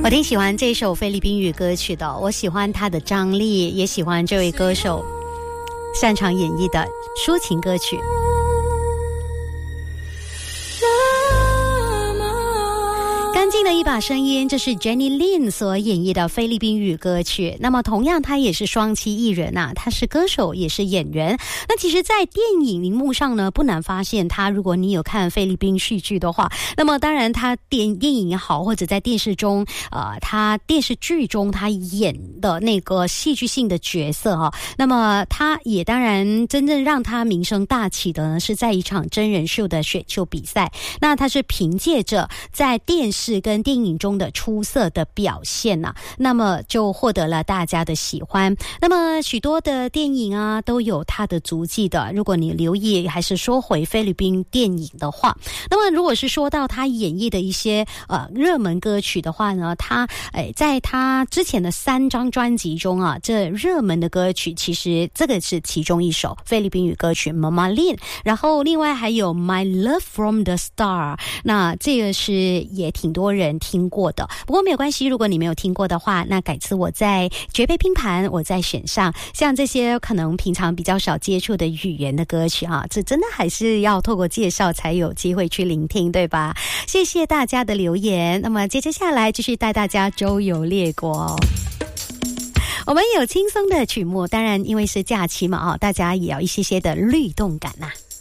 我挺喜欢这首菲律宾语歌曲的，我喜欢它的张力，也喜欢这位歌手擅长演绎的抒情歌曲。干净的一把声音，这是 Jenny Lin 所演绎的菲律宾语歌曲。那么同样她也是双栖艺人啊，她是歌手也是演员。那其实在电影荧幕上呢，不难发现她，如果你有看菲律宾戏剧的话，那么当然她电影也好，或者在电视中她电视剧中她演的那个戏剧性的角色啊，那么她也当然真正让她名声大起的呢，是在一场真人秀的选秀比赛。那她是凭借着在电视跟电影中的出色的表现啊，那么就获得了大家的喜欢。那么许多的电影啊都有它的足迹的，如果你留意还是说回菲律宾电影的话，那么如果是说到他演绎的一些热门歌曲的话呢，他在他之前的3张专辑中啊，这热门的歌曲其实这个是其中一首菲律宾语歌曲 Mama Lin， 然后另外还有 My Love from the Star， 那这个是也挺多人听过的，不过没有关系，如果你没有听过的话，那改次我在绝配拼盘我再选上像这些可能平常比较少接触的语言的歌曲啊，这真的还是要透过介绍才有机会去聆听，对吧？谢谢大家的留言。那么接着下来继续带大家周游列国我们有轻松的曲目，当然因为是假期嘛大家也要一些些的律动感啊。